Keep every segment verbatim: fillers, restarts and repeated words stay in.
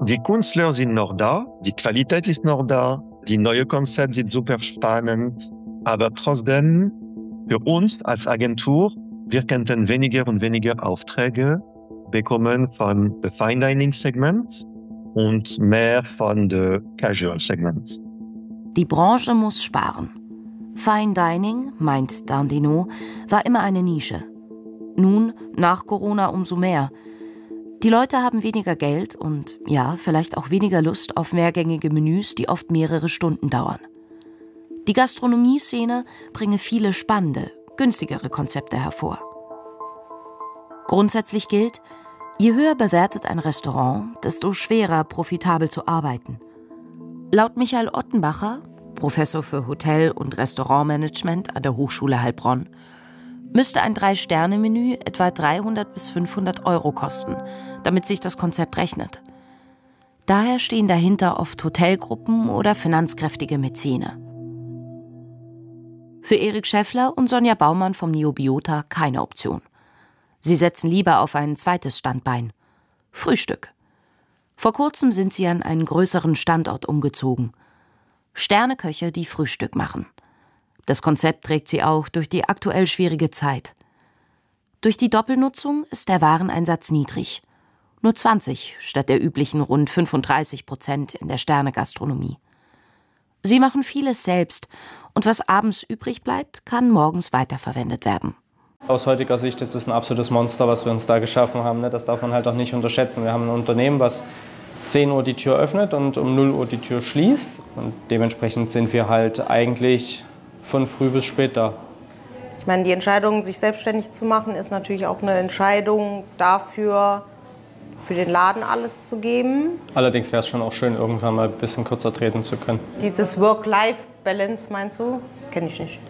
Die Künstler sind noch da, die Qualität ist noch da, die neue Konzepte sind super spannend, aber trotzdem für uns als Agentur, wir könnten weniger und weniger Aufträge bekommen von dem Fine Dining Segment und mehr von dem Casual Segment. Die Branche muss sparen. Fine Dining, meint Dandino, war immer eine Nische. Nun, nach Corona umso mehr. Die Leute haben weniger Geld und, ja, vielleicht auch weniger Lust auf mehrgängige Menüs, die oft mehrere Stunden dauern. Die Gastronomie-Szene bringe viele spannende, günstigere Konzepte hervor. Grundsätzlich gilt, je höher bewertet ein Restaurant, desto schwerer profitabel zu arbeiten. Laut Michael Ottenbacher, Professor für Hotel- und Restaurantmanagement an der Hochschule Heilbronn, müsste ein Drei-Sterne-Menü etwa dreihundert bis fünfhundert Euro kosten, damit sich das Konzept rechnet. Daher stehen dahinter oft Hotelgruppen oder finanzkräftige Mäzene. Für Erik Schäffler und Sonja Baumann vom Neobiota keine Option. Sie setzen lieber auf ein zweites Standbein: Frühstück. Vor kurzem sind sie an einen größeren Standort umgezogen. Sterneköche, die Frühstück machen. Das Konzept trägt sie auch durch die aktuell schwierige Zeit. Durch die Doppelnutzung ist der Wareneinsatz niedrig. Nur zwanzig statt der üblichen rund fünfunddreißig Prozent in der Sternegastronomie. Sie machen vieles selbst und was abends übrig bleibt, kann morgens weiterverwendet werden. Aus heutiger Sicht ist es ein absolutes Monster, was wir uns da geschaffen haben. Das darf man halt auch nicht unterschätzen. Wir haben ein Unternehmen, was zehn Uhr die Tür öffnet und um null Uhr die Tür schließt. Und dementsprechend sind wir halt eigentlich von früh bis spät da. Ich meine, die Entscheidung, sich selbstständig zu machen, ist natürlich auch eine Entscheidung dafür, für den Laden alles zu geben. Allerdings wäre es schon auch schön, irgendwann mal ein bisschen kürzer treten zu können. Dieses Work-Life-Balance, meinst du? Kenne ich nicht.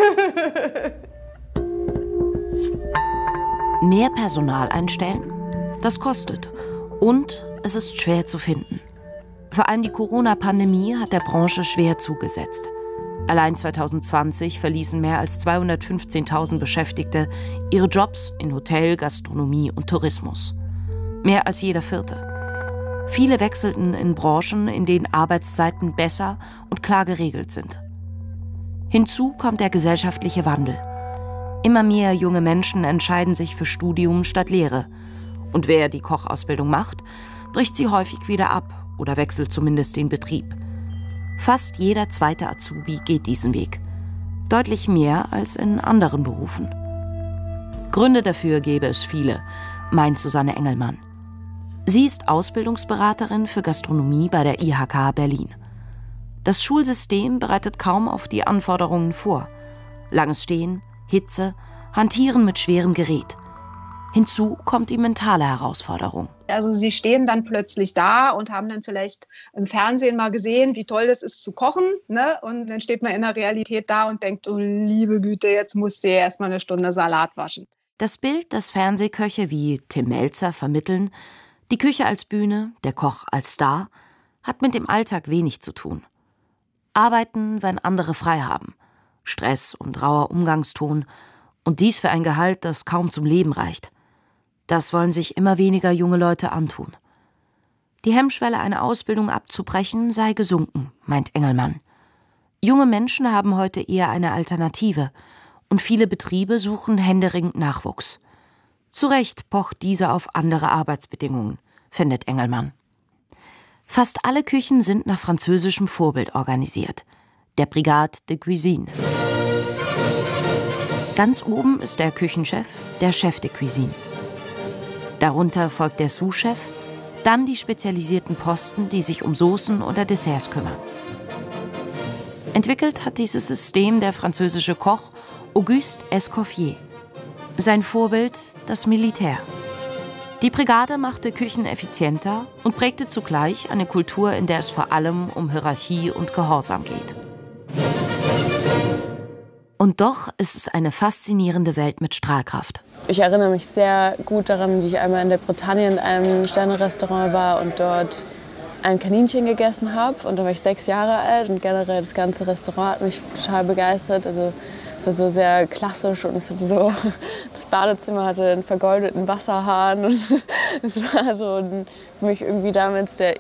Mehr Personal einstellen? Das kostet. Und es ist schwer zu finden. Vor allem die Corona-Pandemie hat der Branche schwer zugesetzt. Allein zwanzig zwanzig verließen mehr als zweihundertfünfzehntausend Beschäftigte ihre Jobs in Hotel, Gastronomie und Tourismus. Mehr als jeder Vierte. Viele wechselten in Branchen, in denen Arbeitszeiten besser und klar geregelt sind. Hinzu kommt der gesellschaftliche Wandel. Immer mehr junge Menschen entscheiden sich für Studium statt Lehre. Und wer die Kochausbildung macht, bricht sie häufig wieder ab oder wechselt zumindest den Betrieb. Fast jeder zweite Azubi geht diesen Weg. Deutlich mehr als in anderen Berufen. Gründe dafür gäbe es viele, meint Susanne Engelmann. Sie ist Ausbildungsberaterin für Gastronomie bei der I H K Berlin. Das Schulsystem bereitet kaum auf die Anforderungen vor. Langes Stehen, Hitze, Hantieren mit schwerem Gerät. Hinzu kommt die mentale Herausforderung. Also sie stehen dann plötzlich da und haben dann vielleicht im Fernsehen mal gesehen, wie toll es ist zu kochen, ne? Und dann steht man in der Realität da und denkt, oh liebe Güte, jetzt musst du ja erst mal eine Stunde Salat waschen. Das Bild, das Fernsehköche wie Tim Melzer vermitteln, die Küche als Bühne, der Koch als Star, hat mit dem Alltag wenig zu tun. Arbeiten, wenn andere frei haben. Stress und rauer Umgangston. Und dies für ein Gehalt, das kaum zum Leben reicht. Das wollen sich immer weniger junge Leute antun. Die Hemmschwelle, eine Ausbildung abzubrechen, sei gesunken, meint Engelmann. Junge Menschen haben heute eher eine Alternative und viele Betriebe suchen händeringend Nachwuchs. Zu Recht pocht dieser auf andere Arbeitsbedingungen, findet Engelmann. Fast alle Küchen sind nach französischem Vorbild organisiert, der Brigade de Cuisine. Ganz oben ist der Küchenchef, der Chef de Cuisine. Darunter folgt der Sous-Chef, dann die spezialisierten Posten, die sich um Soßen oder Desserts kümmern. Entwickelt hat dieses System der französische Koch Auguste Escoffier. Sein Vorbild das Militär. Die Brigade machte Küchen effizienter und prägte zugleich eine Kultur, in der es vor allem um Hierarchie und Gehorsam geht. Und doch ist es eine faszinierende Welt mit Strahlkraft. Ich erinnere mich sehr gut daran, wie ich einmal in der Bretagne in einem Sterne-Restaurant war und dort ein Kaninchen gegessen habe. Und da war ich sechs Jahre alt und generell das ganze Restaurant hat mich total begeistert. Also es war so sehr klassisch und es hatte so, das Badezimmer hatte einen vergoldeten Wasserhahn und es war so ein, für mich irgendwie damals der